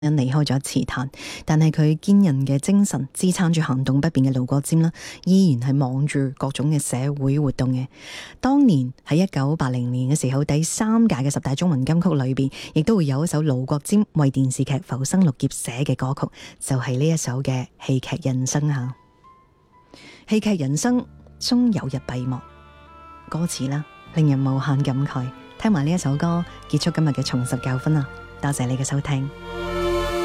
離開咗詞壇，但係佢堅韌嘅精神支撐住行動不便嘅盧國沾啦，依然係忙住各種嘅社會活動嘅。當年喺1980年嘅時候，第3屆嘅10大中文金曲裏邊，亦都會有一首盧國沾為電視劇《浮生六劫》寫嘅歌曲，就係呢一首嘅戲劇人生啊。戲劇人生終有日閉幕，歌詞啦令人無限感慨。聽埋呢一首歌，結束今日嘅重拾教訓啦。多謝你嘅收聽。